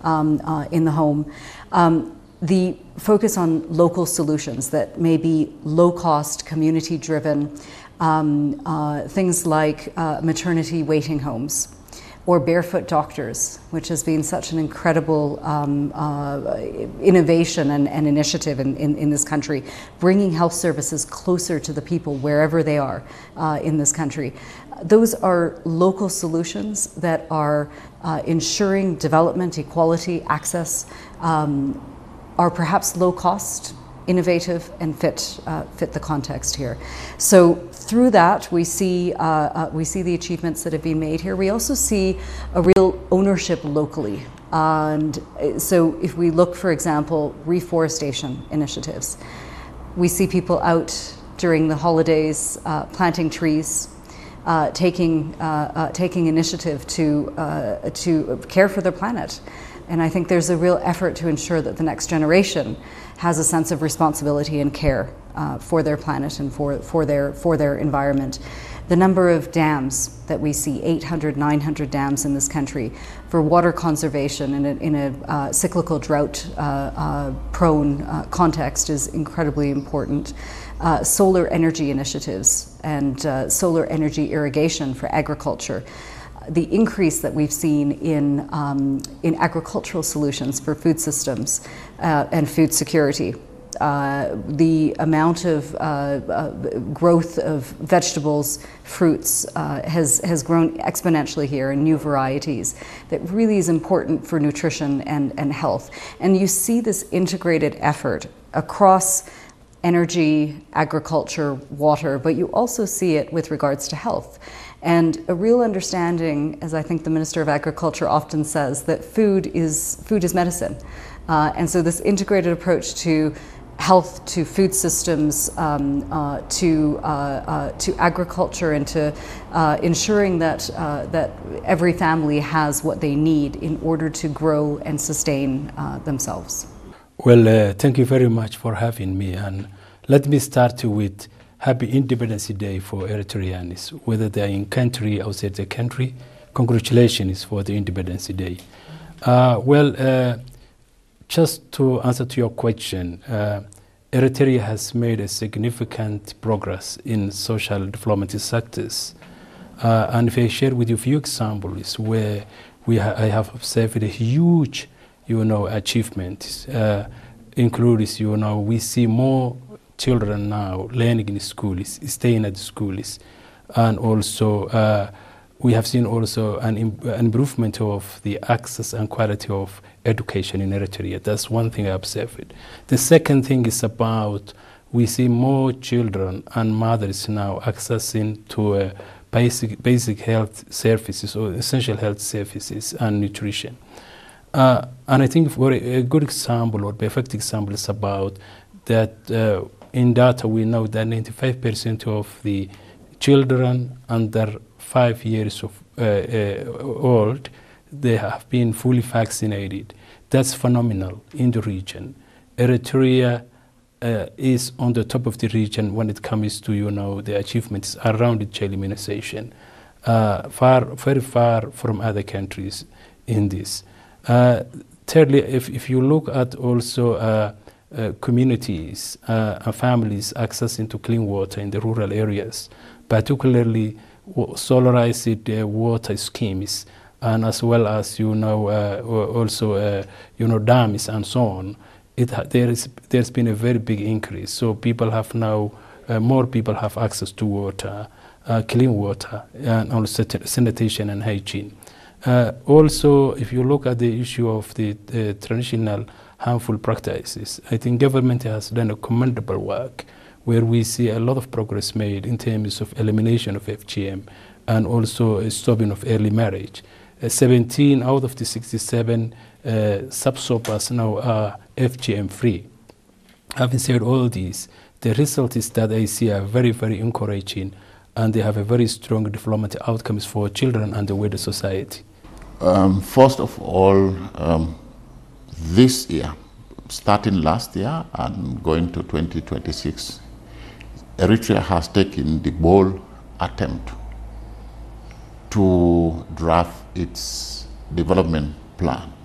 in the home. The focus on local solutions that may be low-cost, community-driven, things like maternity waiting homes, or barefoot doctors, which has been such an incredible innovation and initiative in this country, bringing health services closer to the people wherever they are in this country. Those are local solutions that are ensuring development, equality, access, are perhaps low cost, innovative, and fit the context here. So through that, we see the achievements that have been made here. We also see a real ownership locally. And so if we look, for example, reforestation initiatives, we see people out during the holidays planting trees, taking initiative to care for their planet. And I think there's a real effort to ensure that the next generation has a sense of responsibility and care for their planet and for their environment. The number of dams that we see, 800, 900 dams in this country, for water conservation in a cyclical drought prone context is incredibly important. Solar energy initiatives and solar energy irrigation for agriculture. The increase that we've seen in agricultural solutions for food systems and food security. The amount of growth of vegetables, fruits has grown exponentially here in new varieties that really is important for nutrition and health. And you see this integrated effort across energy, agriculture, water, but you also see it with regards to health. And a real understanding, as I think the Minister of Agriculture often says, that food is medicine. And so this integrated approach to health, to food systems, to agriculture, and to ensuring that every family has what they need in order to grow and sustain themselves. Well, thank you very much for having me. And let me start with Happy Independence Day for Eritreans, whether they're in country, outside the country. Congratulations for the Independence Day. Just to answer to your question, Eritrea has made a significant progress in social diplomacy sectors. And if I share with you a few examples where I have observed a huge, achievement, includes, we see more children now learning in schools, staying at schools, and also we have seen also an improvement of the access and quality of education in Eritrea. That's one thing I observed. The second thing is about we see more children and mothers now accessing to basic health services or essential health services and nutrition. And I think for a good example or perfect example is about that in data we know that 95% of the children under 5 years of old, they have been fully vaccinated. That's phenomenal in the region. Eritrea is on the top of the region when it comes to the achievements around the child immunization, very far from other countries in this. Thirdly, if you look at also communities and families accessing to clean water in the rural areas, particularly solarized water schemes, and as well as also dams and so on, there's been a very big increase. So people have now more people have access to water, clean water, and also sanitation and hygiene. Also, if you look at the issue of the traditional harmful practices, I think government has done a commendable work where we see a lot of progress made in terms of elimination of FGM and also stopping of early marriage. 17 out of the 67 sub-SOPAs now are FGM free. Having said all these, the result is that I see are very, very encouraging, and they have a very strong diplomatic outcomes for children and the wider society. First of all, this year, starting last year and going to 2026, Eritrea has taken the bold attempt to draft its development plan